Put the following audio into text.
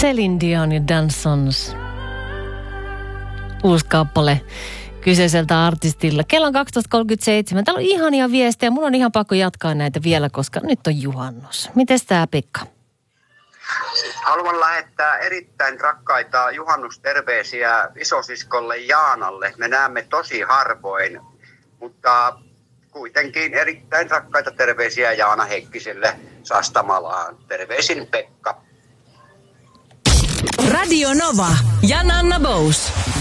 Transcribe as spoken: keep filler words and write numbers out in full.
Celine Dion ja Dansons. Uusi kappale kyseiseltä artistilla. Kello on kaksitoista kolmekymmentäseitsemän. Täällä on ihania viestejä. Mun on ihan pakko jatkaa näitä vielä, koska nyt on juhannus. Mites tää, Pekka? Haluan lähettää erittäin rakkaita juhannusterveisiä isosiskolle Jaanalle. Me näemme tosi harvoin, mutta kuitenkin erittäin rakkaita terveisiä Jaana Heikkiselle Sastamalaan. Terveisin Pekka. Radio Nova ja Nanna Bous.